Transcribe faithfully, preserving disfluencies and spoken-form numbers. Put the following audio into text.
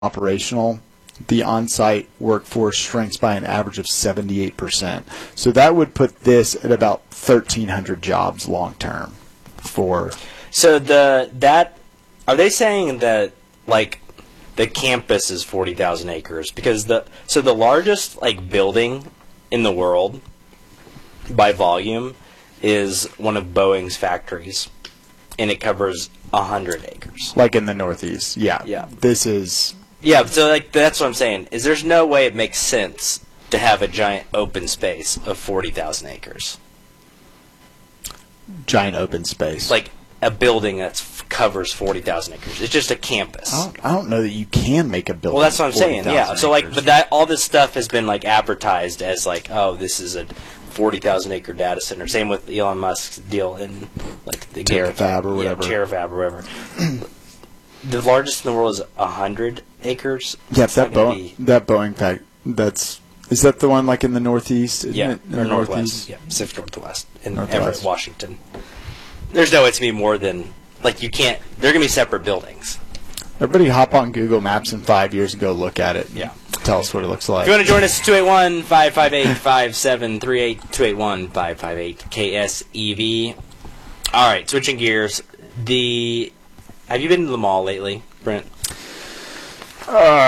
operational, the on-site workforce shrinks by an average of seventy-eight percent. So that would put this at about thirteen hundred jobs long term for. So the that are they saying that like the campus is forty thousand acres because the so the largest like building in the world by volume is one of Boeing's factories, and it covers a hundred acres. Like in the Northeast, yeah. Yeah. This is. Yeah, so like that's what I'm saying. Is there's no way it makes sense to have a giant open space of forty thousand acres, Giant open space. like a building that covers forty thousand acres. It's just a campus. I don't, I don't know that you can make a building. Well, that's what I'm saying. Yeah. So like, acres. but that all this stuff has been like advertised as like, oh, this is a forty thousand acre data center. Same with Elon Musk's deal in like the Terafab or whatever. Yeah, Terafab or whatever. The largest in the world is a hundred acres. Yeah, It's that not gonna Boeing, be- that Boeing fact. That's is that the one like in the Northeast? Isn't yeah, it? In or the northwest. Northeast? Yeah, Pacific Northwest in Northwest. Everett, Washington. There's no way it's gonna be more than like you can't. They're gonna be separate buildings. Everybody, hop on Google Maps in five years and go look at it. Yeah. Tell us what it looks like. If you want to join us, two eight one, five five eight, five seven three eight, two eight one, five five eight, K S E V. All right, switching gears. The Have you been to the mall lately, Brent? Uh,